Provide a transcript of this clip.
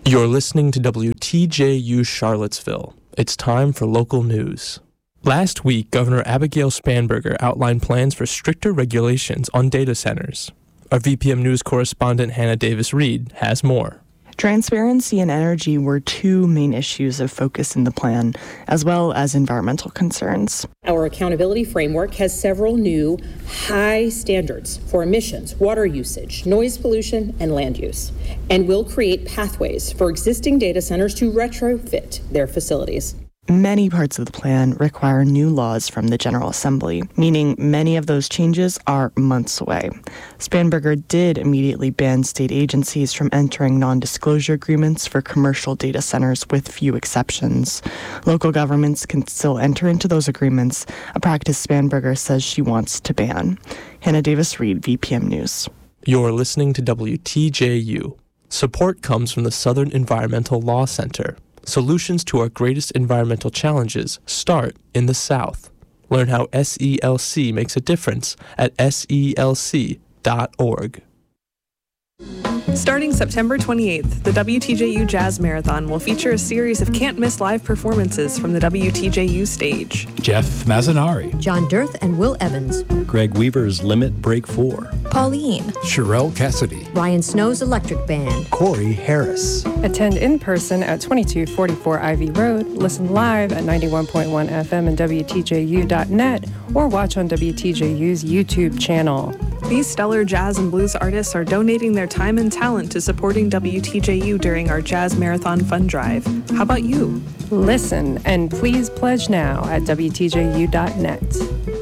You're listening to WTJU Charlottesville. It's time for local news. Last week, Governor Abigail Spanberger outlined plans for stricter regulations on data centers. Our VPM News correspondent Hannah Davis-Reed has more. Transparency and energy were two main issues of focus in the plan, as well as environmental concerns. Our accountability framework has several new high standards for emissions, water usage, noise pollution, and land use, and will create pathways for existing data centers to retrofit their facilities. Many parts of the plan require new laws from the General Assembly, meaning many of those changes are months away. Spanberger did immediately ban state agencies from entering non-disclosure agreements for commercial data centers with few exceptions. Local governments can still enter into those agreements, a practice Spanberger says she wants to ban. Hannah Davis-Reed, VPM News. You're listening to WTJU. Support comes from the Southern Environmental Law Center. Solutions to our greatest environmental challenges start in the South. Learn how SELC makes a difference at SELC.org. Starting September 28th, the WTJU Jazz Marathon will feature a series of can't-miss live performances from the WTJU stage. Jeff Mazzanari, John Dirth and Will Evans, Greg Weaver's Limit Break 4, Pauline, Sherelle Cassidy, Ryan Snow's Electric Band, Corey Harris. Attend in person at 2244 Ivy Road, listen live at 91.1 FM and WTJU.net, or watch on WTJU's YouTube channel. These stellar jazz and blues artists are donating their time and talent to supporting WTJU during our Jazz Marathon Fund Drive. How about you? Listen and please pledge now at WTJU.net.